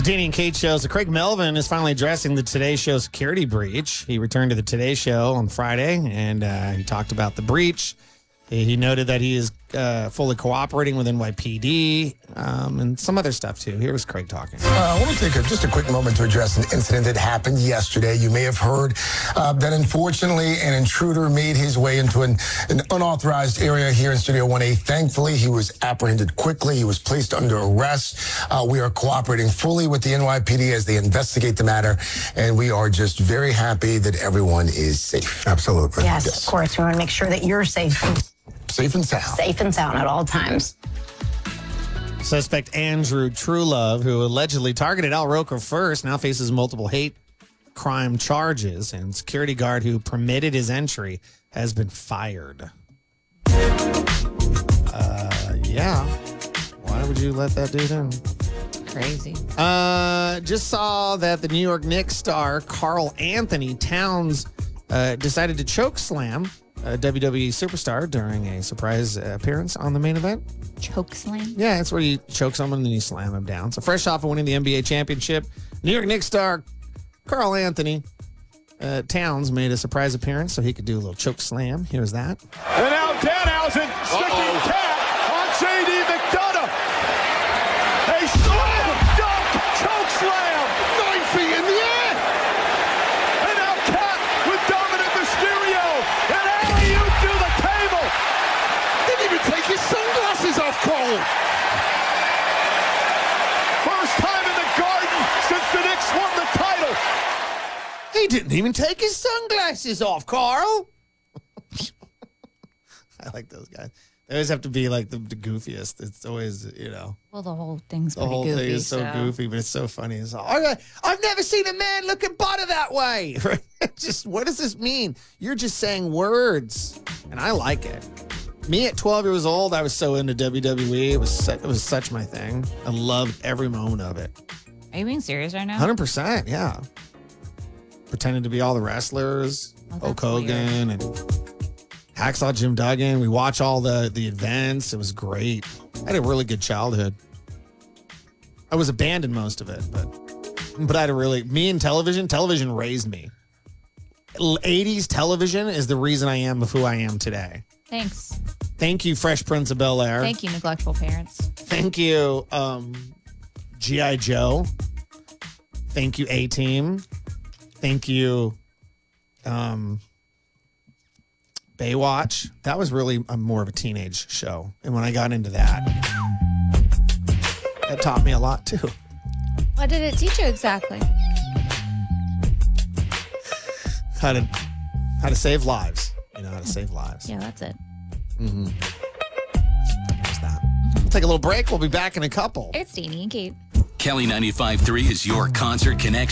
Danny and Kate show. So Craig Melvin is finally addressing the Today Show security breach. He returned to the Today Show on Friday, and he talked about the breach. He noted that he is fully cooperating with NYPD and some other stuff, too. Here was Craig talking. I want to take just a quick moment to address an incident that happened yesterday. You may have heard that, unfortunately, an intruder made his way into an unauthorized area here in Studio 1A. Thankfully, he was apprehended quickly. He was placed under arrest. We are cooperating fully with the NYPD as they investigate the matter, and we are just very happy that everyone is safe. Absolutely. Yes, of course. We want to make sure that you're safe. Safe and sound. Safe and sound at all times. Suspect Andrew Truelove, who allegedly targeted Al Roker first, now faces multiple hate crime charges, and security guard who permitted his entry has been fired. Yeah. Why would you let that dude in? Crazy. Just saw that the New York Knicks star Karl Anthony Towns decided to choke slam a WWE superstar during a surprise appearance on the main event. Choke slam? Yeah, it's where you choke someone and then you slam him down. So fresh off of winning the NBA championship, New York Knicks star Karl Anthony Towns made a surprise appearance so he could do a little choke slam. Here's that. And now Danhausen sticking tap on J.D. McDonough. A slam dunk choke slam. 9 feet in the air. And now Cat with Dominic Mysterio. And alley-oop to the table. Didn't even take his sunglasses off, Cole. First time in the Garden since the Knicks won the title. He didn't even take his sunglasses off, Carl. I like those guys. They always have to be like the goofiest. It's always, Well, the whole thing's the pretty whole goofy. thing is so goofy, but it's so funny. It's all, I've never seen a man look at butter that way. Just, what does this mean? You're just saying words, and I like it. Me at 12 years old, I was so into WWE. It was such my thing. I loved every moment of it. Are you being serious right now? 100%, yeah. Pretending to be all the wrestlers, Hulk Hogan and Hacksaw Jim Duggan. We watch all the events. It was great. I had a really good childhood. I was abandoned most of it, but I had me and television raised me. 80s television is the reason I am of who I am today. Thanks. Thank you, Fresh Prince of Bel-Air. Thank you, neglectful parents. Thank you, G.I. Joe. Thank you, A-Team. Thank you, Baywatch. That was really more of a teenage show. And when I got into that taught me a lot, too. What did it teach you exactly? How to save lives. How to save lives. Yeah, that's it. Mm-hmm. There's that. We'll take a little break. We'll be back in a couple. It's Danny and Kate. Kelly 95.3 is your concert connection.